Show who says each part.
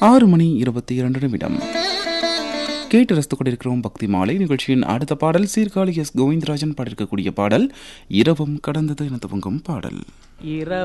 Speaker 1: 6:22 கேட்டு ரசித்துக் கொண்டிருக்கிறோம் பக்தி மாலை நிகழ்ச்சியின் அடுத்த பாடல் சீர்காழி எஸ் கோவிந்தராஜன் பாடியிருக்கக்கூடிய பாடல் இரவும் கடந்தது என துவங்கும் பாடல்.